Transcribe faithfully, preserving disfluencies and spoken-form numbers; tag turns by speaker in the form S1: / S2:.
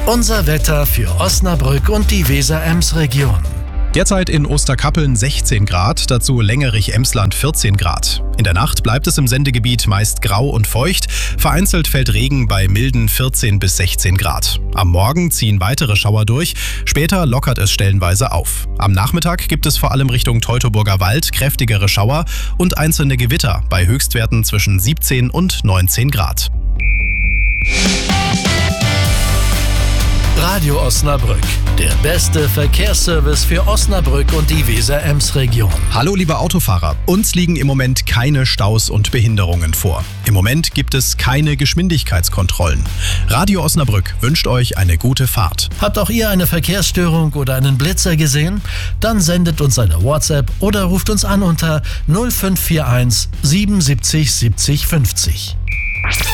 S1: Unser Wetter für Osnabrück und die Weser-Ems-Region.
S2: Derzeit in Osterkappeln sechzehn Grad, dazu Längerich-Emsland vierzehn Grad. In der Nacht bleibt es im Sendegebiet meist grau und feucht. Vereinzelt fällt Regen bei milden vierzehn bis sechzehn Grad. Am Morgen ziehen weitere Schauer durch, später lockert es stellenweise auf. Am Nachmittag gibt es vor allem Richtung Teutoburger Wald kräftigere Schauer und einzelne Gewitter bei Höchstwerten zwischen siebzehn und neunzehn Grad.
S1: Radio Osnabrück, der beste Verkehrsservice für Osnabrück und die Weser-Ems-Region.
S2: Hallo liebe Autofahrer, uns liegen im Moment keine Staus und Behinderungen vor. Im Moment gibt es keine Geschwindigkeitskontrollen. Radio Osnabrück wünscht euch eine gute Fahrt.
S1: Habt auch ihr eine Verkehrsstörung oder einen Blitzer gesehen? Dann sendet uns eine WhatsApp oder ruft uns an unter null fünf vier eins siebenundsiebzig siebzig fünfzig.